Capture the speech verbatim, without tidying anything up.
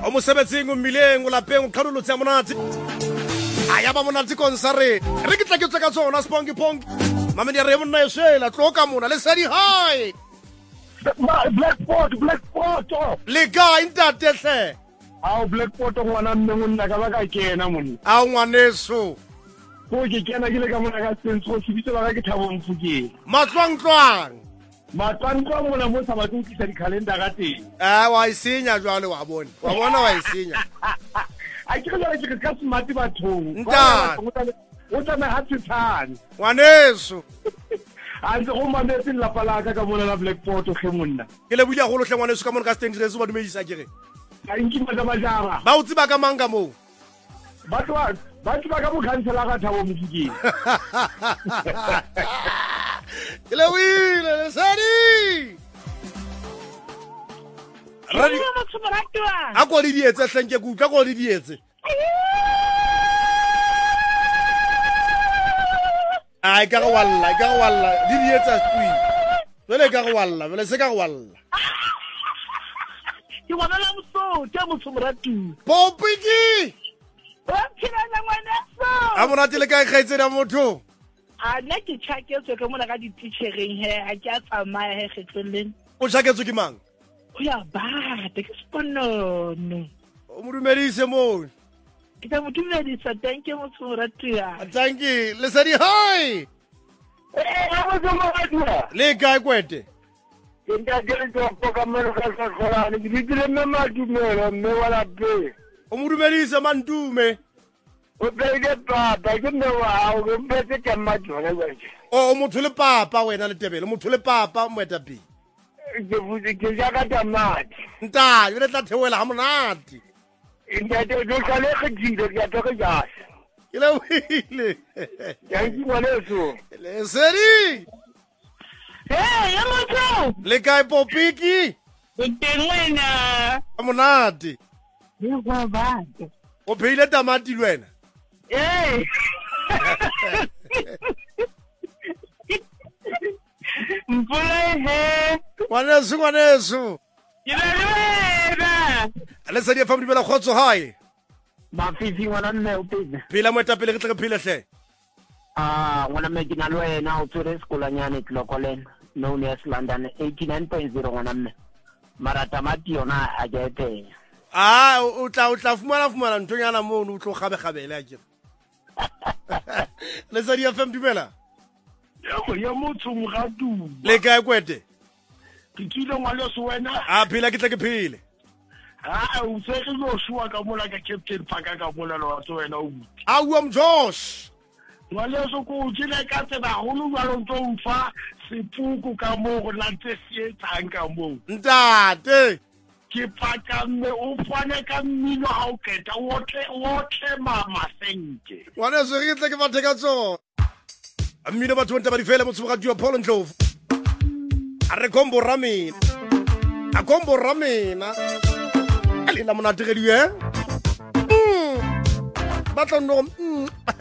o mosebetsing o mmileng o lapeng o kgadolotse ya monate a ya ba monate konsare re ke tla ke tswa ka tsona sponky ponky mamedi re monna e shela tloka mona le sadi hi Blackport Blackport le ka intate hle a Blackport ngwana mme monna ka ba ka kena monna a ngwaneso ko ke kena ke le ka mona ka sentso se bitse ba ka ke thabo mfukeng matlwang tlwang matlwang tlwang mona mo sa ba tlo tlisa di calendar ka teng eh wa isinya jwale wa bona wa bona wa isinya a ke re ke ka smart bathong nta o tsama ha tsitsane ngwaneso a ntse go mametse lapa la ka ka mona la Blackport ge monna ke le buya go lo hle ngwaneso ka mona ka stand dress ba dumedisa ke re a inki ba ba jara ba utsi ba ka manga mo ba twa ba twa ka mo cancela ka thabo mofukeng ke le wile le sadi radio a go di dietse hlenke ku tla go di dietse ai ka go walla ka go walla di dietsa tui vele ka go walla vele se ka go walla ke bona la mso ke mo tsumratu popiki wa tshela na ngwana so a monate le ka ikgaitse na motho a nna ke tshaketswe ke mona ka di teachereng he a ke a tsamaya he kgetlolleng o tshaketswe ke mang o ya ba te ke sponono o mo dumedise mo ke tla mo dumedisa thank you mo tsumratu ya thank you le sadi hi eh a mo tsumratu le ka kwete ke nta ke re go ka mo ka sa khola ni ke dire me ma dumela me wala be o mo dumedise mantume o beile papa ke me wa o ke mpetse ka madona jwale o motho le papa wena le tebele motho le papa moetapele ke butse ke ja ka tamati nta yo le tla thewela ha monate ntate o tlale ke dile ke a toka jase ke le wile ya ke bona so le sedi hey ya motho le kae popiki tengwena ha monate ya kwa ba o pheile tamati le wena eh mpula he ngwaneso ngwaneso ke le wena le sadi fa mdibela khotso hai mafifi ngwana mme o pele phela moetapele ke tle ke phele hle ah ngwana mme ke na le wena o tsore sekolanyane Tlokolen known as London eighty-nine point zero ngwana mme mara tamati yona a ke teng ah o tla o tla fumana fumana ntonyana mo o tlo gabe gabele a ke le sadi fa mdibela ya go ya motho mogatu le kae kwete ke tsile ngwalo se wena a phela ke tle ke phele ah o se ke lo shwa ka mola ka captain phaka ka mola lo tso wena o a wa mjosh ngwalo so ko tsile ka tseba go lo jalo ntso mfa sepuku ka mo go lantse se tsang ka mo ntate ke phaka mme o fane ka mmino ha o keta wotle wotle mama senke ngwana se ke tle ke bathe ka tsona a mmino batho ba ntaba di fela motho ga diwa Paul Ndlovu a re kombo ramina a kombo ramina le la monate ge diwe mm ba tla no